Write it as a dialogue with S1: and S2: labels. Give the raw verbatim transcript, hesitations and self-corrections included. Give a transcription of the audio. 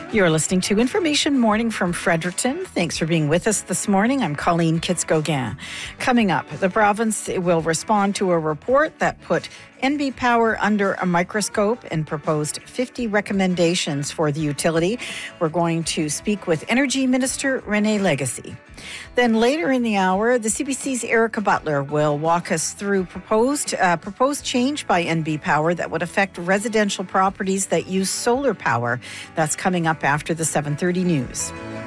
S1: You're listening to Information Morning from Fredericton. Thanks for being with us this morning. I'm Colleen Kitts-Gauguin. Coming up, the province will respond to a report that put N B Power under a microscope and proposed fifty recommendations for the utility. We're going to speak with Energy Minister Rene Legacy. Then later in the hour, the C B C's Erica Butler will walk us through proposed uh, proposed change by N B Power that would affect residential properties that use solar power. That's coming up after the seven thirty news.